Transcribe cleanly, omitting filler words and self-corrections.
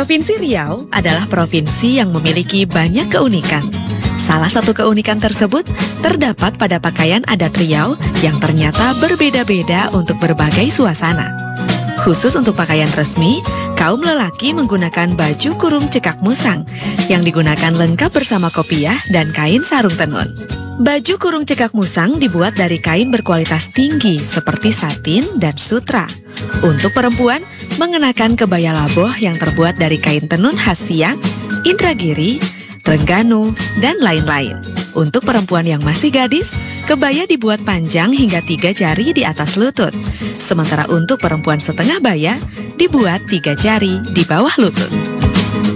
Provinsi Riau adalah provinsi yang memiliki banyak keunikan. Salah satu keunikan tersebut terdapat pada pakaian adat Riau yang ternyata berbeda-beda untuk berbagai suasana. Khusus untuk pakaian resmi, kaum lelaki menggunakan baju kurung cekak musang yang digunakan lengkap bersama kopiah dan kain sarung tenun. Baju kurung cekak musang dibuat dari kain berkualitas tinggi seperti satin dan sutra. Untuk perempuan, mengenakan kebaya laboh yang terbuat dari kain tenun khas Siak, Indragiri, Trengganu, dan lain-lain. Untuk perempuan yang masih gadis, kebaya dibuat panjang hingga 3 jari di atas lutut. Sementara untuk perempuan setengah baya, dibuat 3 jari di bawah lutut.